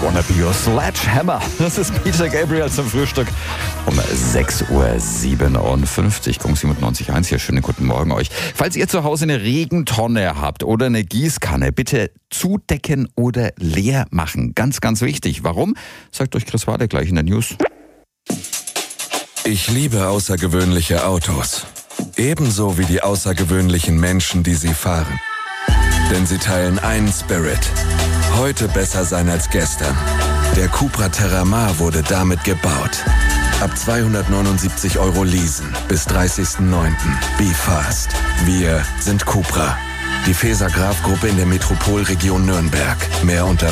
Wanna Be Your Sledgehammer. Das ist Peter Gabriel zum Frühstück um 6.57 Uhr. Gong 97.1 hier. Schönen guten Morgen euch. Falls ihr zu Hause eine Regentonne habt oder eine Gießkanne, bitte zudecken oder leer machen. Ganz, ganz wichtig. Warum? Sagt euch Chris Wade gleich in der News. Ich liebe außergewöhnliche Autos. Ebenso wie die außergewöhnlichen Menschen, die sie fahren. Denn sie teilen einen Spirit. Heute besser sein als gestern. Der Cupra Terramar wurde damit gebaut. Ab 279 € leasen bis 30.09. Be fast. Wir sind Cupra. Die Feser-Graf-Gruppe in der Metropolregion Nürnberg. Mehr unter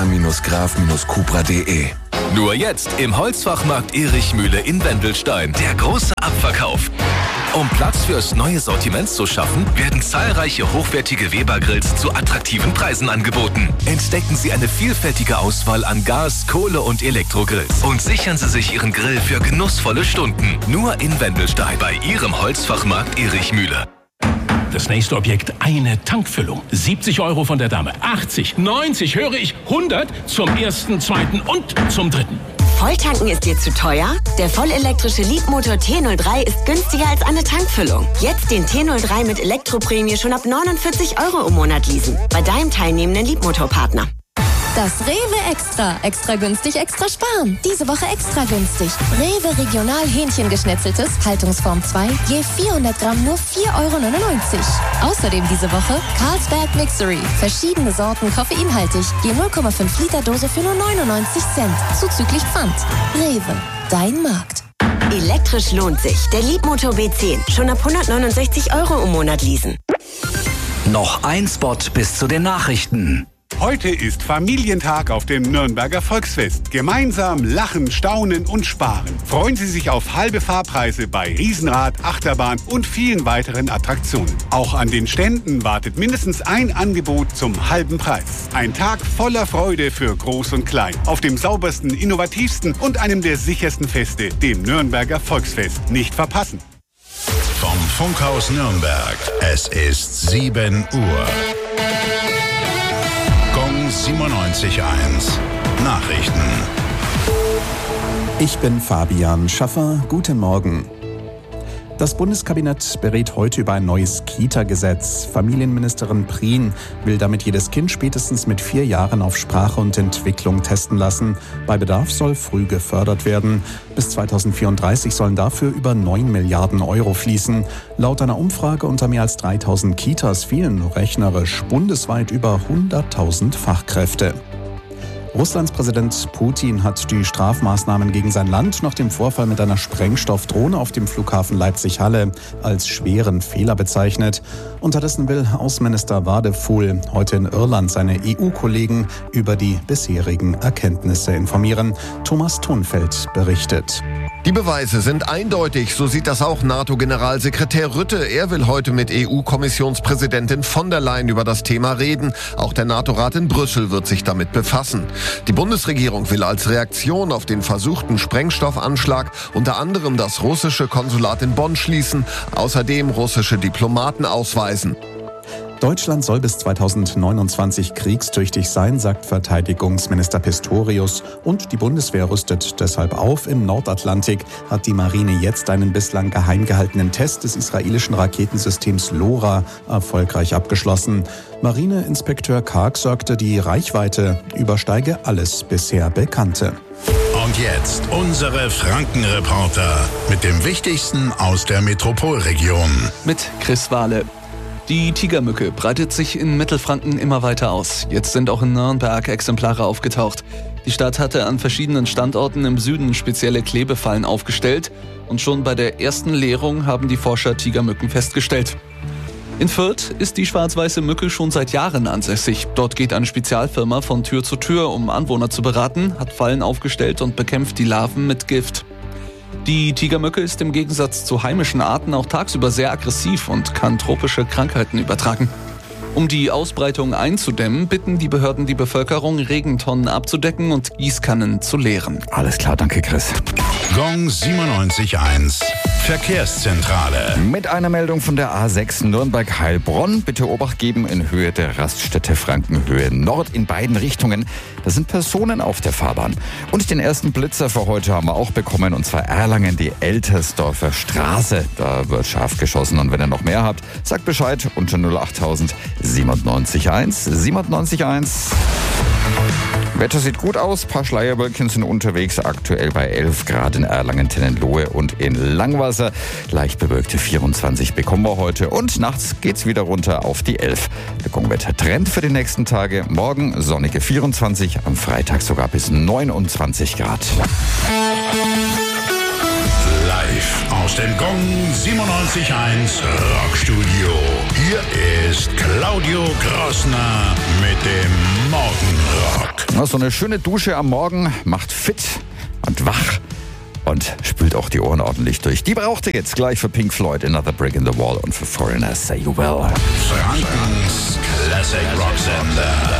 feser-graf-cupra.de. Nur jetzt im Holzfachmarkt Erichmühle in Wendelstein. Der große Abverkauf. Um Platz fürs neue Sortiment zu schaffen, werden zahlreiche hochwertige Weber-Grills zu attraktiven Preisen angeboten. Entdecken Sie eine vielfältige Auswahl an Gas-, Kohle- und Elektrogrills und sichern Sie sich Ihren Grill für genussvolle Stunden. Nur in Wendelstein bei Ihrem Holzfachmarkt Erichmühle. Das nächste Objekt, eine Tankfüllung. 70 € von der Dame. 80, 90, höre ich, 100 zum ersten, zweiten und zum dritten. Volltanken ist dir zu teuer? Der vollelektrische Leapmotor T03 ist günstiger als eine Tankfüllung. Jetzt den T03 mit Elektroprämie schon ab 49 € im Monat leasen. Bei deinem teilnehmenden Leapmotor-Partner. Das Rewe Extra. Extra günstig, extra sparen. Diese Woche extra günstig. Rewe Regional Hähnchengeschnetzeltes, Haltungsform 2, je 400 Gramm nur 4,99 €. Außerdem diese Woche Carlsberg Mixery. Verschiedene Sorten koffeinhaltig, je 0,5 Liter Dose für nur 99 Cent. Zuzüglich Pfand. Rewe, dein Markt. Elektrisch lohnt sich. Der Leapmotor B10. Schon ab 169 € im Monat leasen. Noch ein Spot bis zu den Nachrichten. Heute ist Familientag auf dem Nürnberger Volksfest. Gemeinsam lachen, staunen und sparen. Freuen Sie sich auf halbe Fahrpreise bei Riesenrad, Achterbahn und vielen weiteren Attraktionen. Auch an den Ständen wartet mindestens ein Angebot zum halben Preis. Ein Tag voller Freude für Groß und Klein. Auf dem saubersten, innovativsten und einem der sichersten Feste, dem Nürnberger Volksfest. Nicht verpassen. Vom Funkhaus Nürnberg. Es ist 7 Uhr. Gong 97.1. Nachrichten. Ich bin Fabian Schaffer. Guten Morgen. Das Bundeskabinett berät heute über ein neues Kita-Gesetz. Familienministerin Prien will damit jedes Kind spätestens mit 4 Jahren auf Sprache und Entwicklung testen lassen. Bei Bedarf soll früh gefördert werden. Bis 2034 sollen dafür über 9 Milliarden € fließen. Laut einer Umfrage unter mehr als 3000 Kitas fehlen rechnerisch bundesweit über 100.000 Fachkräfte. Russlands Präsident Putin hat die Strafmaßnahmen gegen sein Land nach dem Vorfall mit einer Sprengstoffdrohne auf dem Flughafen Leipzig-Halle als schweren Fehler bezeichnet. Unterdessen will Außenminister Wadephul heute in Irland seine EU-Kollegen über die bisherigen Erkenntnisse informieren. Thomas Thonfeld berichtet. Die Beweise sind eindeutig, so sieht das auch NATO-Generalsekretär Rutte. Er will heute mit EU-Kommissionspräsidentin von der Leyen über das Thema reden. Auch der NATO-Rat in Brüssel wird sich damit befassen. Die Bundesregierung will als Reaktion auf den versuchten Sprengstoffanschlag unter anderem das russische Konsulat in Bonn schließen, außerdem russische Diplomaten ausweisen. Deutschland soll bis 2029 kriegstüchtig sein, sagt Verteidigungsminister Pistorius. Und die Bundeswehr rüstet deshalb auf. Im Nordatlantik hat die Marine jetzt einen bislang geheim gehaltenen Test des israelischen Raketensystems LoRa erfolgreich abgeschlossen. Marineinspekteur Karg sagte, die Reichweite übersteige alles bisher Bekannte. Und jetzt unsere Frankenreporter mit dem Wichtigsten aus der Metropolregion. Mit Chris Wale. Die Tigermücke breitet sich in Mittelfranken immer weiter aus. Jetzt sind auch in Nürnberg Exemplare aufgetaucht. Die Stadt hatte an verschiedenen Standorten im Süden spezielle Klebefallen aufgestellt. Und schon bei der ersten Leerung haben die Forscher Tigermücken festgestellt. In Fürth ist die schwarz-weiße Mücke schon seit Jahren ansässig. Dort geht eine Spezialfirma von Tür zu Tür, um Anwohner zu beraten, hat Fallen aufgestellt und bekämpft die Larven mit Gift. Die Tigermücke ist im Gegensatz zu heimischen Arten auch tagsüber sehr aggressiv und kann tropische Krankheiten übertragen. Um die Ausbreitung einzudämmen, bitten die Behörden die Bevölkerung, Regentonnen abzudecken und Gießkannen zu leeren. Alles klar, danke Chris. Gong 97.1. Verkehrszentrale. Mit einer Meldung von der A6 Nürnberg-Heilbronn. Bitte Obacht geben in Höhe der Raststätte Frankenhöhe Nord in beiden Richtungen. Da sind Personen auf der Fahrbahn. Und den ersten Blitzer für heute haben wir auch bekommen, und zwar Erlangen, die Eltersdorfer Straße. Da wird scharf geschossen, und wenn ihr noch mehr habt, sagt Bescheid unter 08000 97.1 97.1. Wetter sieht gut aus, ein paar Schleierwölkchen sind unterwegs, aktuell bei 11 Grad in Erlangen, Tennenlohe und in Langwasser. Leicht bewölkte 24 bekommen wir heute, und nachts geht's wieder runter auf die 11. Der Gongwetter-Trend für die nächsten Tage: morgen sonnige 24, am Freitag sogar bis 29 Grad. Live aus dem Gong 97.1 Rockstudio. Hier ist Claudio Grossner mit dem Morgenrock. So eine schöne Dusche am Morgen macht fit und wach und spült auch die Ohren ordentlich durch. Die braucht ihr jetzt gleich für Pink Floyd, Another Brick in the Wall, und für Foreigners, Say You Will. Frankens Classic Rock Sender.